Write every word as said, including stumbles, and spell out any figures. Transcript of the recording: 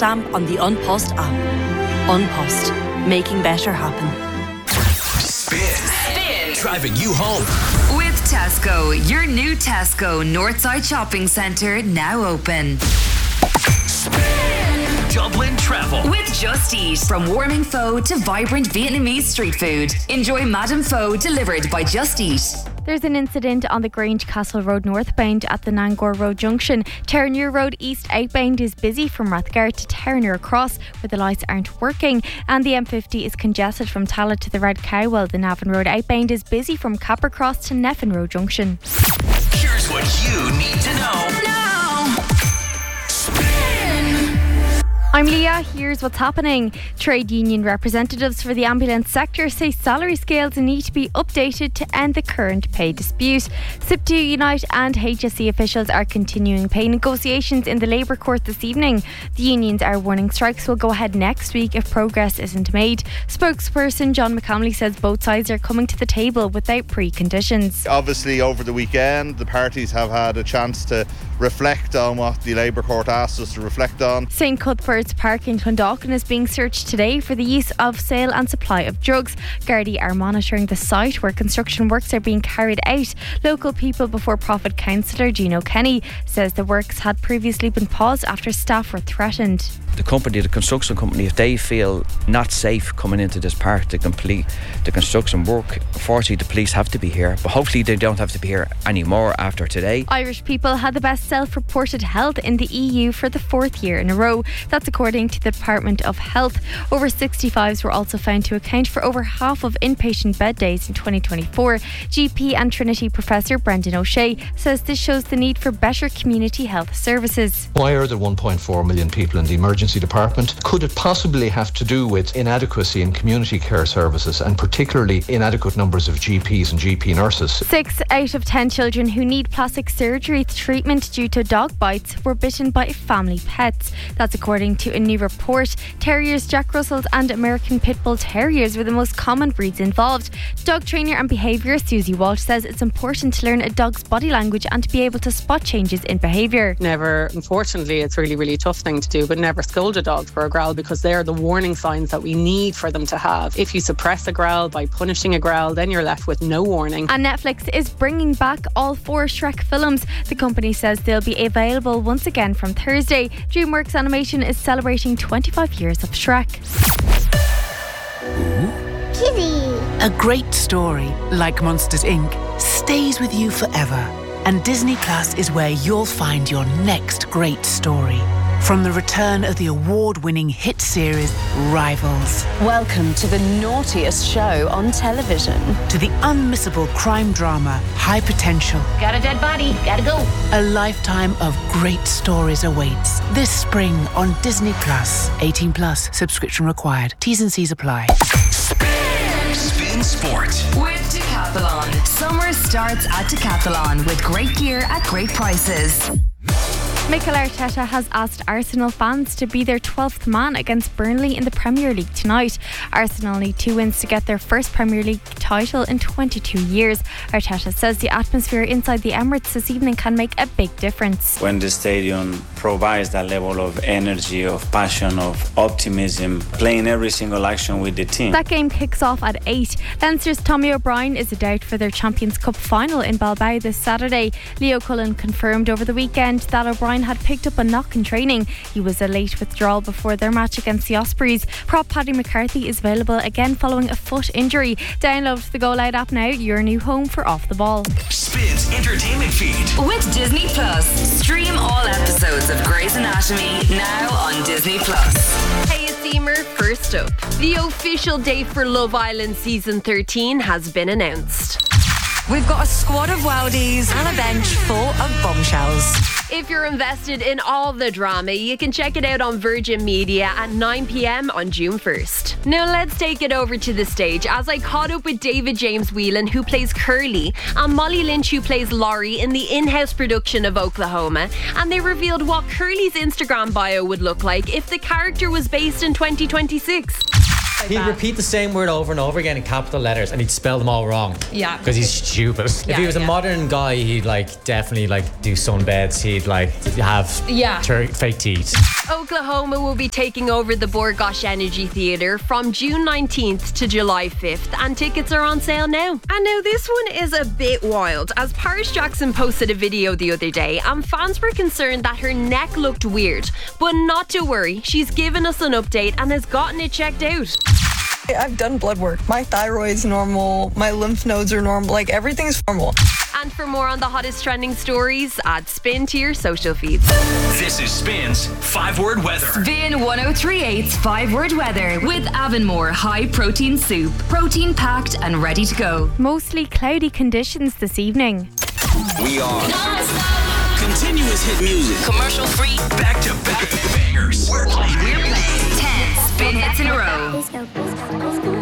timestamp on the An Post app. An Post. Making better happen. Spin. Spin. Driving you home. With Tesco, your new Tesco Northside Shopping Centre now open. Spin. Dublin Travel. With Just Eat. From warming pho to vibrant Vietnamese street food. Enjoy Madame Pho delivered by Just Eat. There's an incident on the Grange Castle Road northbound at the Nangor Road junction. Terenure Road east outbound is busy from Rathgar to Terenure Cross, where the lights aren't working, and the M fifty is congested from Tallaght to the Red Cow, while the Navan Road outbound is busy from Capper Cross to Neffin Road junction. Here's what you need to know. I'm Leah, here's what's happening. Trade union representatives for the ambulance sector say salary scales need to be updated to end the current pay dispute. S I P two Unite and H S E officials are continuing pay negotiations in the Labour Court this evening. The unions are warning strikes will go ahead next week if progress isn't made. Spokesperson John McCamley says both sides are coming to the table without preconditions. Obviously, over the weekend, the parties have had a chance to reflect on what the Labour Court asked us to reflect on. Saint Cuthbert's Park in Clondalkin is being searched today for the use of sale and supply of drugs. Gardaí are monitoring the site where construction works are being carried out. Local People Before Profit councillor Gino Kenny says the works had previously been paused after staff were threatened. The company, the construction company, if they feel not safe coming into this park to complete the construction work, unfortunately the police have to be here, but hopefully they don't have to be here anymore after today. Irish people had the best self-reported health in the E U for the fourth year in a row. That's according to the Department of Health. Over sixty-fives were also found to account for over half of inpatient bed days in twenty twenty-four. G P and Trinity Professor Brendan O'Shea says this shows the need for better community health services. Why are there one point four million people in the emergency department? Could it possibly have to do with inadequacy in community care services and particularly inadequate numbers of G Ps and G P nurses? Six out of ten children who need plastic surgery treatment due to dog bites were bitten by family pets. That's according to a new report. Terriers, Jack Russells and American Pit Bull Terriers were the most common breeds involved. Dog trainer and behaviourist Susie Walsh says it's important to learn a dog's body language and to be able to spot changes in behaviour. Never, unfortunately, it's really, really tough thing to do, but never scold a dog for a growl, because they're the warning signs that we need for them to have. If you suppress a growl by punishing a growl, then you're left with no warning. And Netflix is bringing back all four Shrek films. The company says they'll be available once again from Thursday. DreamWorks Animation is celebrating twenty-five years of Shrek. Kitty. A great story, like Monsters Incorporated, stays with you forever. And Disney Plus is where you'll find your next great story. From the return of the award-winning hit series Rivals. Welcome to the naughtiest show on television. To the unmissable crime drama High Potential. Got a dead body, gotta go. A lifetime of great stories awaits this spring on Disney Plus. eighteen plus, subscription required. T's and C's apply. Spin. Spin Sport. With Decathlon. Summer starts at Decathlon with great gear at great prices. Mikel Arteta has asked Arsenal fans to be their twelfth man against Burnley in the Premier League tonight. Arsenal need two wins to get their first Premier League title in twenty-two years. Arteta says the atmosphere inside the Emirates this evening can make a big difference. When the stadium provides that level of energy, of passion, of optimism, playing every single action with the team. That game kicks off at eight. Leinster's Tommy O'Brien is a doubt for their Champions Cup final in Bilbao this Saturday. Leo Cullen confirmed over the weekend that O'Brien had picked up a knock in training. He was a late withdrawal before their match against the Ospreys. Prop Paddy McCarthy is available again following a foot injury. Download the Go Loud app now, your new home for Off the Ball. Spins entertainment feed. With Disney Plus. Stream all episodes of Grey's Anatomy now on Disney Plus. Hey, it's Emer. First up, the official date for Love Island Season thirteen has been announced. We've got a squad of Wowdies and a bench full of bombshells. If you're invested in all the drama, you can check it out on Virgin Media at nine p.m. on June first. Now let's take it over to the stage as I caught up with David James Whelan, who plays Curly, and Molly Lynch, who plays Laurie in the in-house production of Oklahoma, and they revealed what Curly's Instagram bio would look like if the character was based in twenty twenty-six. He'd repeat the same word over and over again in capital letters, and he'd spell them all wrong. Yeah. Because he's stupid. Yeah, if he was yeah. a modern guy, he'd like definitely like do sunbeds. He'd like have Yeah. ter- fake teeth. Oklahoma will be taking over the Borgosh Energy Theatre from June nineteenth to July fifth, and tickets are on sale now. And now this one is a bit wild, as Paris Jackson posted a video the other day and fans were concerned that her neck looked weird. But not to worry, she's given us an update and has gotten it checked out. I've done blood work. My thyroid's normal, my lymph nodes are normal, like everything's normal. And for more on the hottest trending stories, add Spin to your social feeds. This is Spin's five word weather. Spin ten thirty-eight's five word weather with Avonmore high protein soup. Protein packed and ready to go. Mostly cloudy conditions this evening. We are non-stop. Continuous hit music. Commercial free. Back to back bangers. We're playing. ten spin hits in a row.